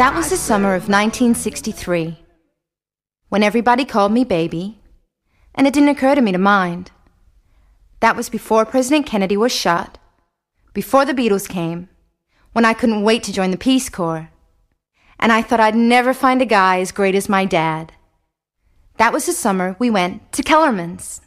That was the summer of 1963, when everybody called me baby, and it didn't occur to me to mind. That was before President Kennedy was shot, before the Beatles came, when I couldn't wait to join the Peace Corps, and I thought I'd never find a guy as great as my dad. That was the summer we went to Kellerman's.